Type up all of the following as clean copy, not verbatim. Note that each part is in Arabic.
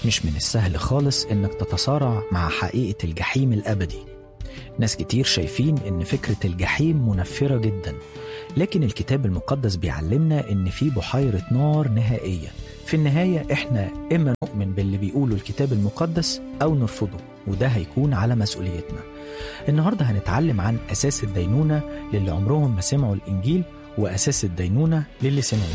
مش من السهل خالص إنك تتصارع مع حقيقة الجحيم الأبدي. ناس كتير شايفين إن فكرة الجحيم منفرة جدا، لكن الكتاب المقدس بيعلمنا إن في بحيرة نار نهائية. في النهاية إحنا إما نؤمن باللي بيقوله الكتاب المقدس أو نرفضه، وده هيكون على مسؤوليتنا. النهاردة هنتعلم عن أساس الدينونة للي عمرهم ما سمعوا الإنجيل، وأساس الدينونة للي سمعوه.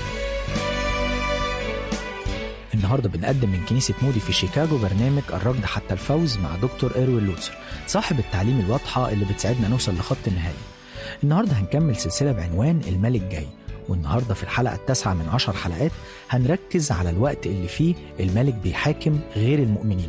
النهاردة بنقدم من كنيسة مودي في شيكاغو برنامج الركض حتى الفوز مع دكتور إيروين لوتسر، صاحب التعليم الواضحة اللي بتساعدنا نوصل لخط النهاية. النهاردة هنكمل سلسلة بعنوان الملك جاي، والنهاردة في الحلقة 9 من 10 حلقات هنركز على الوقت اللي فيه الملك بيحاكم غير المؤمنين.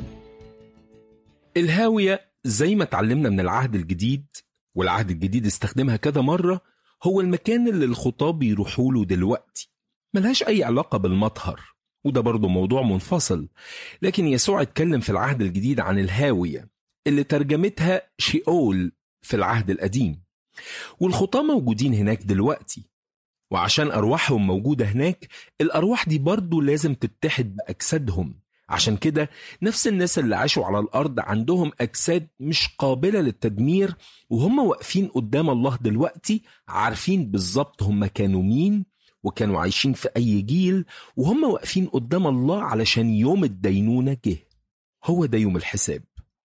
الهاوية زي ما اتعلمنا من العهد الجديد، والعهد الجديد استخدمها كذا مرة، هو المكان اللي الخطاب يروحوا له دلوقتي. ملهاش أي علاقة بالمطهر، وده برضو موضوع منفصل. لكن يسوع اتكلم في العهد الجديد عن الهاوية اللي ترجمتها شيئول في العهد القديم، والخطاة موجودين هناك دلوقتي، وعشان أرواحهم موجودة هناك، الأرواح دي برضو لازم تتحد بأجسادهم. عشان كده نفس الناس اللي عاشوا على الأرض عندهم أجساد مش قابلة للتدمير، وهم واقفين قدام الله دلوقتي عارفين بالظبط هم كانوا مين وكانوا عايشين في أي جيل، وهم واقفين قدام الله علشان يوم الدينونة جه. هو ده يوم الحساب.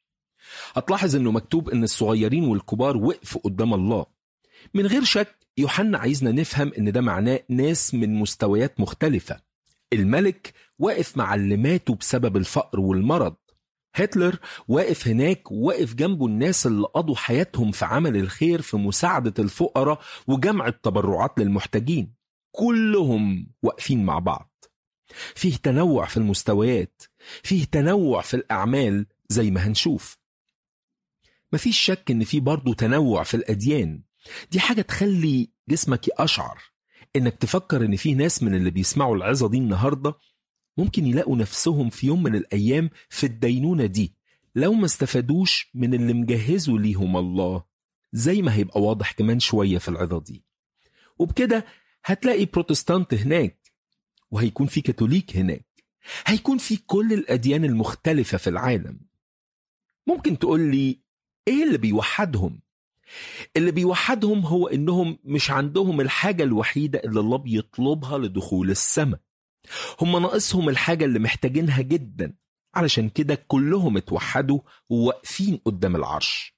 هتلاحظ انه مكتوب ان الصغيرين والكبار وقفوا قدام الله. من غير شك يوحنا عايزنا نفهم ان ده معناه ناس من مستويات مختلفة. الملك واقف مع اللي ماتوا بسبب الفقر والمرض. هتلر واقف هناك، واقف جنبه الناس اللي قضوا حياتهم في عمل الخير في مساعدة الفقراء وجمع التبرعات للمحتاجين. كلهم واقفين مع بعض. فيه تنوع في المستويات، فيه تنوع في الأعمال زي ما هنشوف. مفيش شك ان فيه برضو تنوع في الأديان. دي حاجة تخلي جسمك يقشعر انك تفكر ان فيه ناس من اللي بيسمعوا العظة دي النهاردة ممكن يلاقوا نفسهم في يوم من الأيام في الدينونة دي لو ما استفادوش من اللي مجهزوا ليهم الله، زي ما هيبقى واضح كمان شوية في العظة دي. وبكده هتلاقي بروتستانت هناك، وهيكون في كاثوليك هناك، هيكون في كل الأديان المختلفة في العالم. ممكن تقول لي ايه اللي بيوحدهم؟ اللي بيوحدهم هو انهم مش عندهم الحاجة الوحيدة اللي الله بيطلبها لدخول السماء. هم ناقصهم الحاجة اللي محتاجينها جدا، علشان كده كلهم اتوحدوا وواقفين قدام العرش.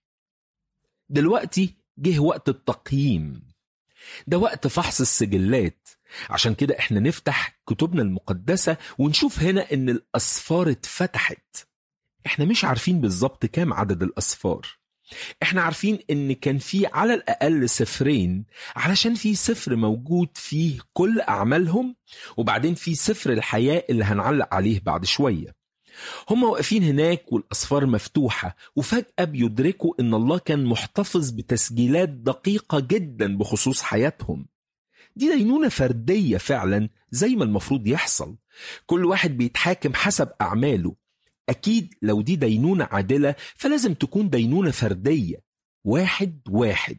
دلوقتي جه وقت التقييم، ده وقت فحص السجلات. عشان كده احنا نفتح كتبنا المقدسة ونشوف هنا ان الأسفار اتفتحت. احنا مش عارفين بالظبط كام عدد الأسفار. احنا عارفين ان كان في على الأقل سفرين، علشان في سفر موجود فيه كل أعمالهم، وبعدين في سفر الحياة اللي هنعلق عليه بعد شوية. هم واقفين هناك والأسفار مفتوحة، وفجأة بيدركوا ان الله كان محتفظ بتسجيلات دقيقة جدا بخصوص حياتهم. دي دينونة فردية فعلا زي ما المفروض يحصل. كل واحد بيتحاكم حسب أعماله. أكيد لو دي دينونة عادلة فلازم تكون دينونة فردية، واحد واحد.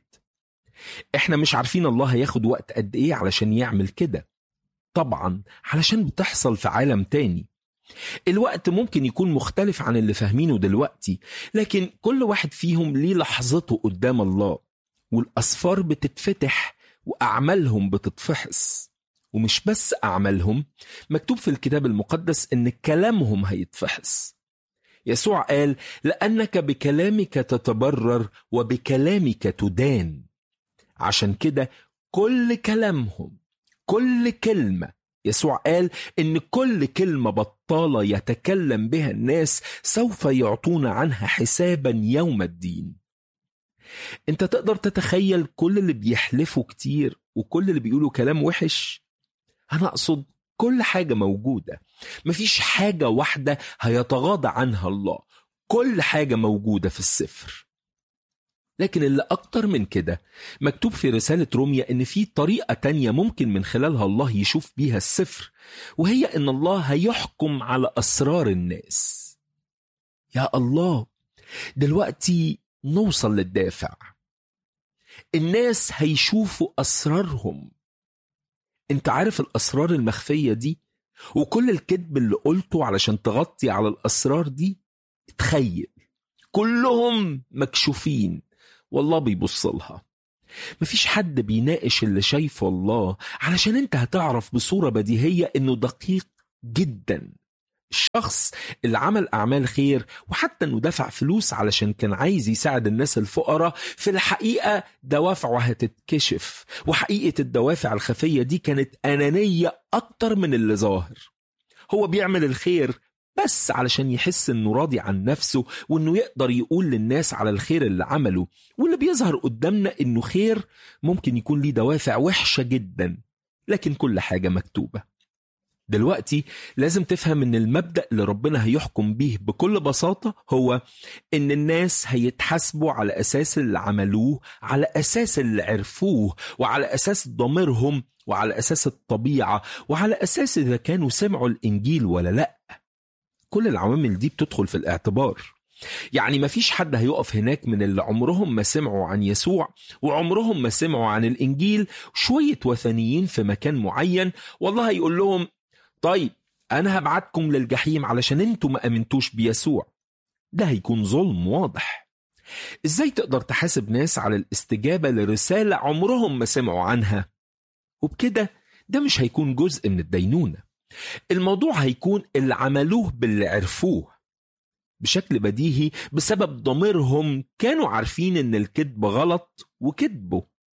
احنا مش عارفين الله هياخد وقت قد ايه علشان يعمل كده، طبعا علشان بتحصل في عالم تاني. الوقت ممكن يكون مختلف عن اللي فاهمينه دلوقتي، لكن كل واحد فيهم ليه لحظته قدام الله، والأسفار بتتفتح وأعمالهم بتتفحص. ومش بس أعمالهم، مكتوب في الكتاب المقدس إن كلامهم هيتفحص. يسوع قال: لأنك بكلامك تتبرر وبكلامك تدان. عشان كده كل كلامهم، كل كلمة، يسوع قال إن كل كلمة بطالة يتكلم بها الناس سوف يعطون عنها حسابا يوم الدين. انت تقدر تتخيل كل اللي بيحلفوا كتير وكل اللي بيقولوا كلام وحش؟ أنا أقصد كل حاجة موجودة، مفيش حاجة واحدة هيتغاضى عنها الله. كل حاجة موجودة في السفر. لكن اللي أكتر من كده مكتوب في رسالة روميا إن في طريقة تانية ممكن من خلالها الله يشوف بيها السفر، وهي إن الله هيحكم على أسرار الناس. يا الله، دلوقتي نوصل للدافع. الناس هيشوفوا أسرارهم. انت عارف الأسرار المخفية دي؟ وكل الكذب اللي قلته علشان تغطي على الأسرار دي، تخيل كلهم مكشوفين والله بيبص لها. مفيش حد بيناقش اللي شايفه الله، علشان انت هتعرف بصورة بديهية انه دقيق جدا. الشخص اللي عمل أعمال خير وحتى انه دفع فلوس علشان كان عايز يساعد الناس الفقراء، في الحقيقة دوافعه هتتكشف، وحقيقة الدوافع الخفية دي كانت أنانية أكتر من اللي ظاهر. هو بيعمل الخير بس علشان يحس انه راضي عن نفسه، وانه يقدر يقول للناس على الخير اللي عمله. واللي بيظهر قدامنا انه خير ممكن يكون ليه دوافع وحشة جدا، لكن كل حاجة مكتوبة. دلوقتي لازم تفهم ان المبدأ اللي ربنا هيحكم بيه بكل بساطة هو ان الناس هيتحاسبوا على اساس اللي عملوه، على اساس اللي عرفوه، وعلى اساس ضميرهم، وعلى اساس الطبيعة، وعلى اساس اذا كانوا سمعوا الانجيل ولا لا. كل العوامل دي بتدخل في الاعتبار. يعني مفيش حد هيقف هناك من اللي عمرهم ما سمعوا عن يسوع وعمرهم ما سمعوا عن الإنجيل، شوية وثنيين في مكان معين، والله هيقول لهم طيب أنا هبعتكم للجحيم علشان انتوا ما أمنتوش بيسوع. ده هيكون ظلم واضح. إزاي تقدر تحاسب ناس على الاستجابة لرسالة عمرهم ما سمعوا عنها؟ وبكده ده مش هيكون جزء من الدينونة. الموضوع هيكون اللي عملوه باللي عرفوه. بشكل بديهي بسبب ضميرهم كانوا عارفين ان الكذب غلط وكذبوا.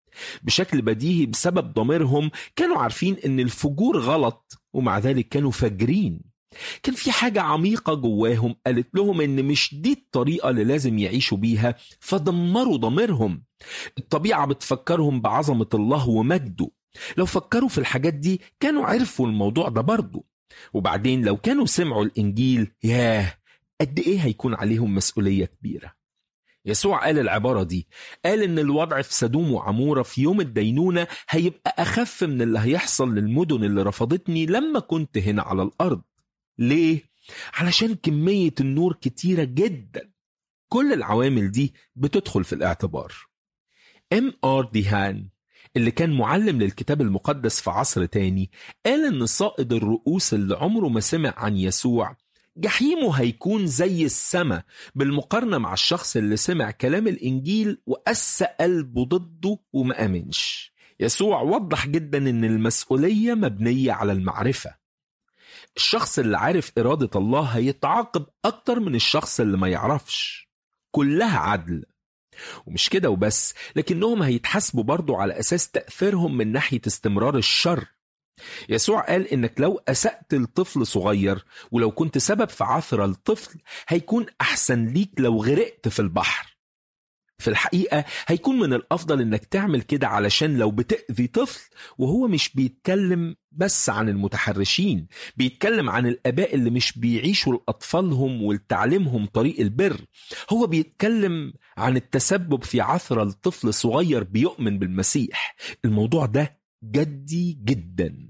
بشكل بديهي بسبب ضميرهم كانوا عارفين ان الفجور غلط ومع ذلك كانوا فاجرين. كان في حاجة عميقة جواهم قالت لهم ان مش دي الطريقة اللي لازم يعيشوا بيها، فدمروا ضميرهم. الطبيعة بتفكرهم بعظمة الله ومجده. لو فكروا في الحاجات دي كانوا عرفوا الموضوع ده برضو. وبعدين لو كانوا سمعوا الإنجيل، ياه قد إيه هيكون عليهم مسؤولية كبيرة. يسوع قال العبارة دي، قال إن الوضع في سدوم وعمورة في يوم الدينونة هيبقى أخف من اللي هيحصل للمدن اللي رفضتني لما كنت هنا على الأرض. ليه؟ علشان كمية النور كتيرة جدا. كل العوامل دي بتدخل في الاعتبار. M.R. ديهان اللي كان معلم للكتاب المقدس في عصر تاني قال إن صائد الرؤوس اللي عمره ما سمع عن يسوع جحيمه هيكون زي السماء بالمقارنة مع الشخص اللي سمع كلام الإنجيل وقسى قلبه ضده وما أمنش. يسوع وضح جدا إن المسؤولية مبنية على المعرفة. الشخص اللي عارف إرادة الله هيتعاقب أكتر من الشخص اللي ما يعرفش. كلها عدل. ومش كده وبس، لكنهم هيتحاسبوا برضو على أساس تأثيرهم من ناحية استمرار الشر. يسوع قال إنك لو أسأت الطفل صغير ولو كنت سبب في عثرة الطفل هيكون أحسن ليك لو غرقت في البحر. في الحقيقة هيكون من الأفضل إنك تعمل كده علشان لو بتأذي طفل، وهو مش بيتكلم بس عن المتحرشين، بيتكلم عن الآباء اللي مش بيعيشوا لأطفالهم ولتعليمهم طريق البر. هو بيتكلم عن التسبب في عثرة الطفل صغير بيؤمن بالمسيح. الموضوع ده جدي جدا.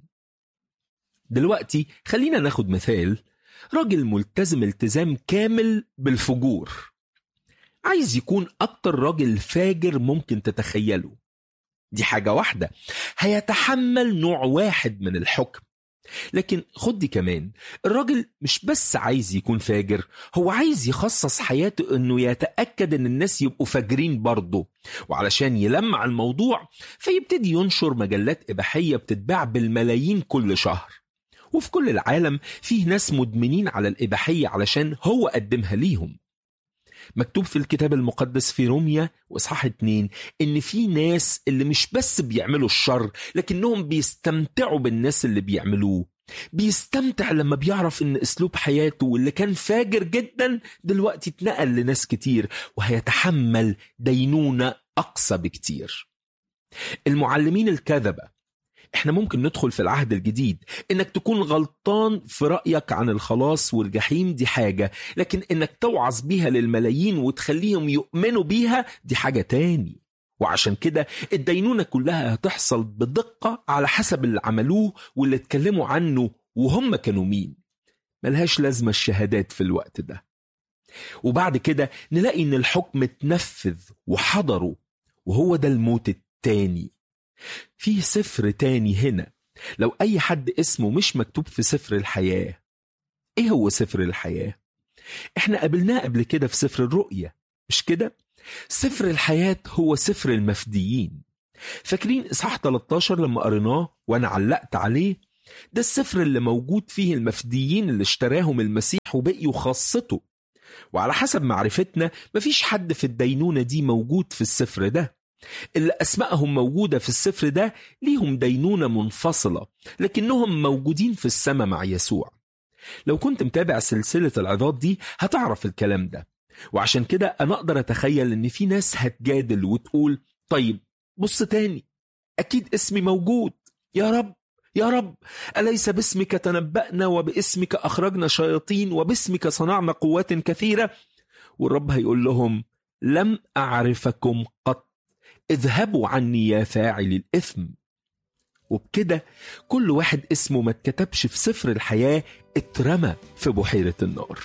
دلوقتي خلينا ناخد مثال. راجل ملتزم التزام كامل بالفجور، عايز يكون أكتر راجل فاجر ممكن تتخيله. دي حاجة واحدة، هيتحمل نوع واحد من الحكم. لكن خد دي كمان، الراجل مش بس عايز يكون فاجر، هو عايز يخصص حياته انه يتأكد ان الناس يبقوا فاجرين برضه. وعلشان يلمع الموضوع فيبتدي ينشر مجلات إباحية بتتباع بالملايين كل شهر. وفي كل العالم فيه ناس مدمنين على الإباحية علشان هو قدمها ليهم. مكتوب في الكتاب المقدس في روميا وإصحاح 2 إن في ناس اللي مش بس بيعملوا الشر، لكنهم بيستمتعوا بالناس اللي بيعملوه. بيستمتع لما بيعرف إن أسلوب حياته واللي كان فاجر جدا دلوقتي اتنقل لناس كتير، وهيتحمل دينونة أقصى بكتير. المعلمين الكذبة، احنا ممكن ندخل في العهد الجديد انك تكون غلطان في رأيك عن الخلاص والجحيم دي حاجة، لكن انك توعظ بيها للملايين وتخليهم يؤمنوا بيها دي حاجة تاني. وعشان كده الدينونة كلها هتحصل بدقة على حسب اللي عملوه واللي اتكلموا عنه وهم كانوا مين. ملهاش لازمة الشهادات في الوقت ده. وبعد كده نلاقي ان الحكم اتنفذ وحضروا، وهو ده الموت التاني. فيه سفر تاني هنا لو أي حد اسمه مش مكتوب في سفر الحياة. إيه هو سفر الحياة؟ إحنا قابلناه قبل كده في سفر الرؤيا، مش كده؟ سفر الحياة هو سفر المفديين. فاكرين إصحاح 13 لما قريناه وأنا علقت عليه؟ ده السفر اللي موجود فيه المفديين اللي اشتراهم المسيح وبقيوا خاصته. وعلى حسب معرفتنا مفيش حد في الدينونة دي موجود في السفر ده. اللي أسمائهم موجودة في السفر ده ليهم دينونة منفصلة، لكنهم موجودين في السماء مع يسوع. لو كنت متابع سلسلة العظات دي هتعرف الكلام ده. وعشان كده أنا أقدر أتخيل إن في ناس هتجادل وتقول طيب بص تاني، أكيد اسمي موجود. يا رب يا رب، أليس باسمك تنبأنا وباسمك أخرجنا شياطين وباسمك صنعنا قوات كثيرة؟ والرب هيقول لهم لم أعرفكم قط، اذهبوا عني يا فاعل الإثم. وبكده كل واحد اسمه ما اتكتبش في سفر الحياة اترمى في بحيرة النار.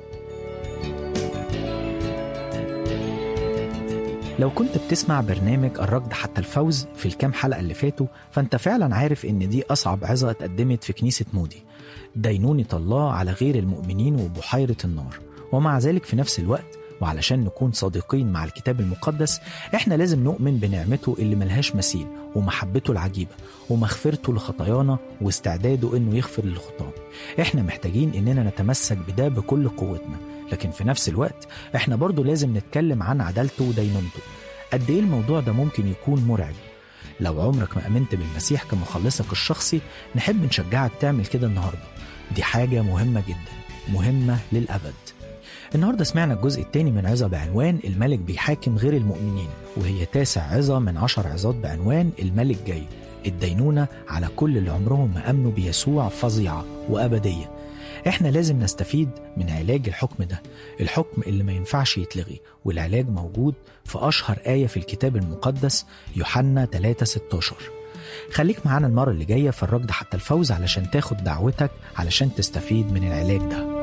لو كنت بتسمع برنامج الركض حتى الفوز في الكام حلقة اللي فاتوا، فانت فعلا عارف ان دي أصعب عظة اتقدمت في كنيسة مودي، دينونة الله على غير المؤمنين وبحيرة النار. ومع ذلك في نفس الوقت، وعلشان نكون صادقين مع الكتاب المقدس، احنا لازم نؤمن بنعمته اللي ملهاش مثيل ومحبته العجيبة ومغفرته لخطايانا واستعداده انه يغفر للخطاة. احنا محتاجين اننا نتمسك بده بكل قوتنا، لكن في نفس الوقت احنا برضو لازم نتكلم عن عدالته ودينونته. قد ايه الموضوع ده ممكن يكون مرعب. لو عمرك ما امنت بالمسيح كمخلصك الشخصي، نحب نشجعك تعمل كده النهاردة. دي حاجة مهمة جدا، مهمة للأبد. النهاردة سمعنا الجزء الثاني من عظة بعنوان الملك بيحاكم غير المؤمنين، وهي 9 عظة من 10 عظات بعنوان الملك جاي. الدينونة على كل اللي عمرهم ما أمنوا بيسوع فظيعة وأبدية. احنا لازم نستفيد من علاج الحكم ده، الحكم اللي ما ينفعش يتلغي، والعلاج موجود في أشهر آية في الكتاب المقدس، يوحنا 3:16. خليك معانا المرة اللي جاية في الركض حتى الفوز علشان تاخد دعوتك علشان تستفيد من العلاج ده.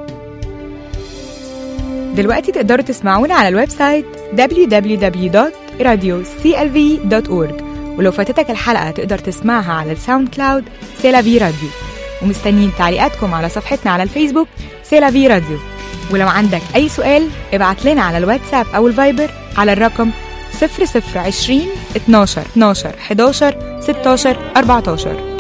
دلوقتي تقدروا تسمعونا على الويب سايت www.radioclv.org، ولو فاتتك الحلقة تقدر تسمعها على الساوند كلاود سيلافي راديو. ومستنيين تعليقاتكم على صفحتنا على الفيسبوك سيلافي راديو. ولو عندك أي سؤال ابعت لنا على الواتساب أو الفايبر على الرقم 0020 12 11 16 14.